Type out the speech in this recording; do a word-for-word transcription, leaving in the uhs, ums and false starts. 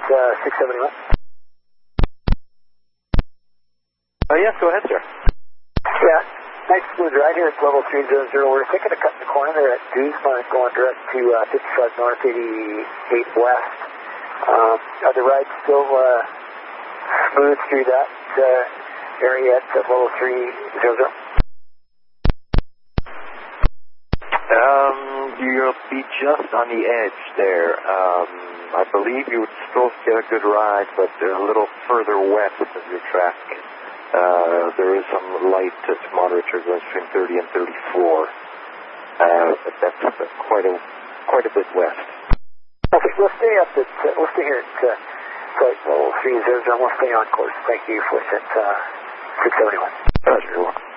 uh, six seventy-one. Oh, yes, go ahead, sir. Yeah, nice smooth ride here at level three hundred. We're thinking of cutting the corner there at Guzman, going direct to uh, fifty-five north, eighty-eight west. Um, are the rides still uh, smooth through that uh, area at level three hundred? Um, you'll be just on the edge there. Um, I believe you would still get a good ride, but a little further west of your track. Uh, there is some light to moderate turbulence between thirty and thirty-four. Uh, but that's uh, quite a quite a bit west. Okay, we'll stay up at, uh, we'll stay here at uh, flight level three hundred, and we'll stay on course. Thank you for that, uh, six seventy-one. Uh, you're welcome.